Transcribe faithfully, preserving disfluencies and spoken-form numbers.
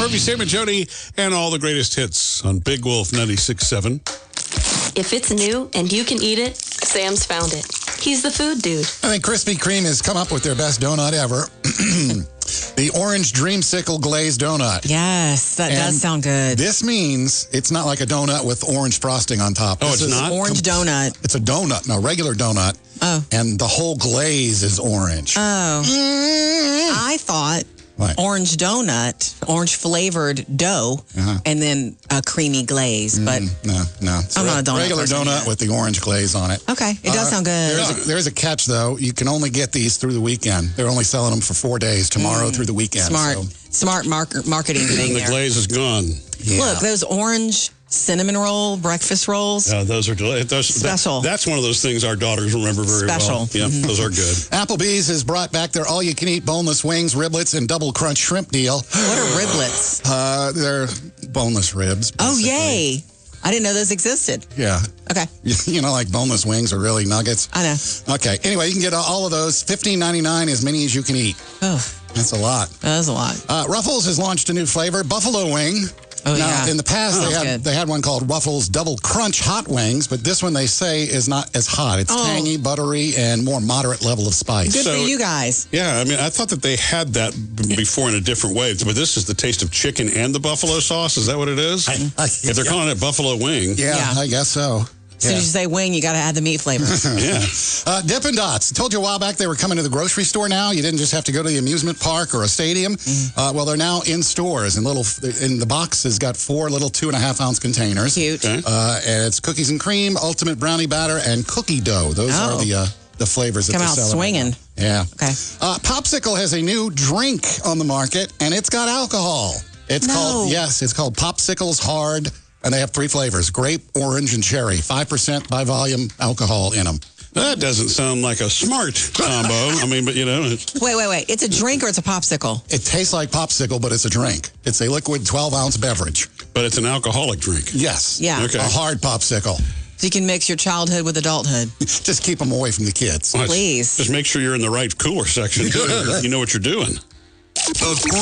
Murphy, Sam, and Jody, and all the greatest hits on Big Wolf ninety-six point seven. If it's new and you can eat it, Sam's found it. He's the food dude. I think Krispy Kreme has come up with their best donut ever. The orange dreamsicle glazed donut. Yes, that And does sound good. This means it's not like a donut with orange frosting on top. Oh, This it's is not? Orange com- donut. It's a donut, no, regular donut. Oh. And the whole glaze is orange. Oh. Mm. I thought What? orange donut, orange flavored dough, Uh-huh. and then a creamy glaze. But Mm, no, no. It's I'm a not a donut regular person donut either. with the orange glaze on it. okay, it does Uh, sound good. There's a, there's a catch, though. You can only get these through the weekend. They're only selling them for four days, tomorrow through the weekend. Smart, So, smart mark- marketing thing The there. glaze is gone. yeah. Look, those orange cinnamon roll breakfast rolls. Uh, those are deli- those, Special. That, that's one of those things our daughters remember very Special. well. Yeah, those are good. Applebee's has brought back their all-you-can-eat boneless wings, riblets, and double crunch shrimp deal. What are riblets? Uh, they're boneless ribs. Oh, basically. yay. I didn't know those existed. Yeah. Okay, You know, like boneless wings are really nuggets. I know. Okay. Anyway, you can get all of those. fifteen ninety-nine, as many as you can eat. Oh, That's a lot. that was a lot. Uh, Ruffles has launched a new flavor, buffalo wing. Oh, now, yeah. in the past, Oh, they that's had good. they had one called Ruffles Double Crunch Hot Wings, but this one they say is not as hot. It's Oh. tangy, buttery, and more moderate level of spice. Good So- for you guys. Yeah, I mean, I thought that they had that b- before in a different way, but this is the taste of chicken and the buffalo sauce. Is that what it is? I- if they're calling it buffalo wing, Yeah, Yeah. I guess so. As soon as you say wing, you got to add the meat flavor. yeah. Uh, Dippin' Dots. I told you a while back they were coming to the grocery store now. You didn't just have to go to the amusement park or a stadium. Mm-hmm. Uh, well, they're now in stores. And little, in the box has got four little two and a half ounce containers. Cute. Okay. Uh, and it's cookies and cream, ultimate brownie batter, and cookie dough. Those Oh. are the uh, the flavors that Come they're out selling. swinging. Yeah. Okay. Uh, Popsicle has a new drink on the market, and it's got alcohol. It's No. called, yes, it's called Popsicles Hard, and they have three flavors, grape, orange, and cherry. five percent by volume alcohol in them. That doesn't sound like a smart combo. I mean, but you know, it's, Wait, wait, wait. It's a drink or it's a popsicle? It tastes like popsicle, but it's a drink. It's a liquid twelve ounce beverage. but it's an alcoholic drink. Yes. Yeah. Okay. A hard popsicle. So you can mix your childhood with adulthood. Just keep them away from the kids. Well, Please. Just make sure you're in the right cooler section. Too. You know what you're doing. The